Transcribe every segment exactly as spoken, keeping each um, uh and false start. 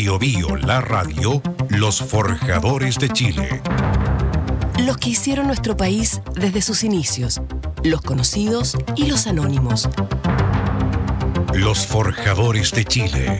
Bio Bio, la radio, los forjadores de Chile. Los que hicieron nuestro país desde sus inicios, los conocidos y los anónimos. Los forjadores de Chile.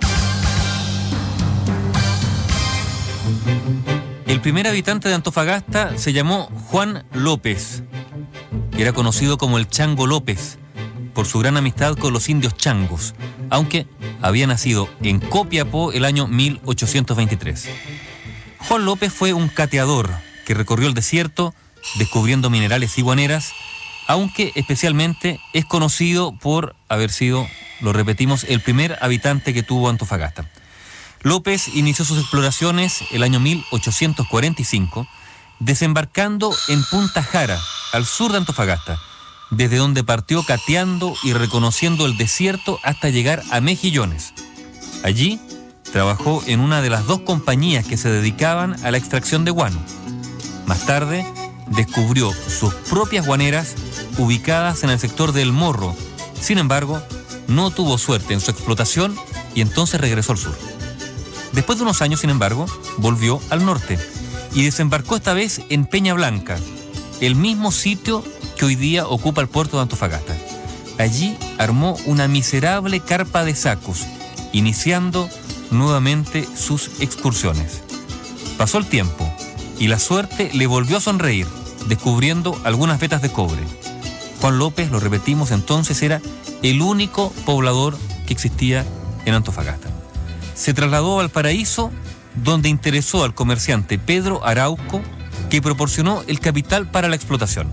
El primer habitante de Antofagasta se llamó Juan López. Era conocido como el Chango López por su gran amistad con los indios changos, aunque había nacido en Copiapó el año mil ochocientos veintitrés. Juan López fue un cateador que recorrió el desierto descubriendo minerales y guaneras, aunque especialmente es conocido por haber sido, lo repetimos, el primer habitante que tuvo Antofagasta. López inició sus exploraciones el año mil ochocientos cuarenta y cinco, desembarcando en Punta Jara, al sur de Antofagasta, desde donde partió cateando y reconociendo el desierto hasta llegar a Mejillones. Allí trabajó en una de las dos compañías que se dedicaban a la extracción de guano. Más tarde descubrió sus propias guaneras ubicadas en el sector del Morro. Sin embargo, no tuvo suerte en su explotación y entonces regresó al sur. Después de unos años, sin embargo, volvió al norte y desembarcó esta vez en Peña Blanca, el mismo sitio que hoy día ocupa el puerto de Antofagasta. Allí armó una miserable carpa de sacos, iniciando nuevamente sus excursiones. Pasó el tiempo y la suerte le volvió a sonreír, descubriendo algunas vetas de cobre. Juan López, lo repetimos entonces, era el único poblador que existía en Antofagasta. Se trasladó a Valparaíso, donde interesó al comerciante Pedro Arauco, que proporcionó el capital para la explotación.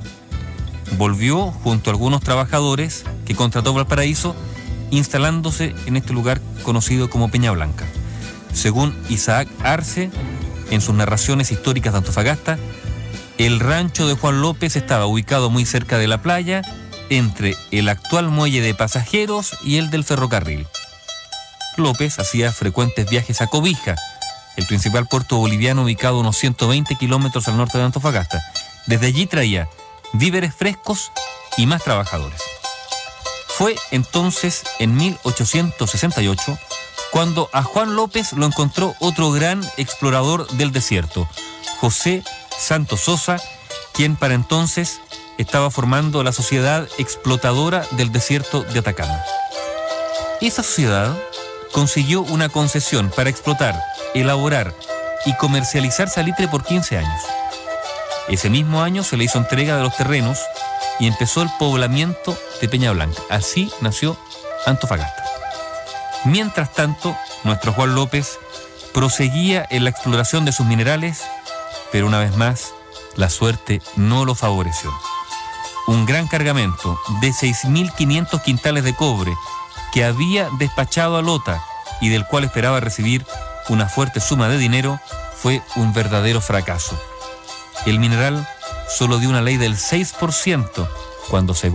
Volvió junto a algunos trabajadores que contrató Valparaíso, instalándose en este lugar conocido como Peña Blanca. Según Isaac Arce, en sus narraciones históricas de Antofagasta, el rancho de Juan López estaba ubicado muy cerca de la playa, entre el actual muelle de pasajeros y el del ferrocarril. López hacía frecuentes viajes a Cobija, el principal puerto boliviano ubicado a unos ciento veinte kilómetros al norte de Antofagasta. Desde allí traía víveres frescos y más trabajadores. Fue entonces en mil ochocientos sesenta y ocho cuando a Juan López lo encontró otro gran explorador del desierto, José Santos Sosa, quien para entonces estaba formando la Sociedad Explotadora del Desierto de Atacama. Esa sociedad consiguió una concesión para explotar, elaborar y comercializar salitre por quince años. Ese mismo año se le hizo entrega de los terrenos y empezó el poblamiento de Peña Blanca. Así nació Antofagasta. Mientras tanto, nuestro Juan López proseguía en la exploración de sus minerales, pero una vez más, la suerte no lo favoreció. Un gran cargamento de seis mil quinientos quintales de cobre que había despachado a Lota y del cual esperaba recibir una fuerte suma de dinero fue un verdadero fracaso. El mineral solo dio una ley del seis por ciento cuando se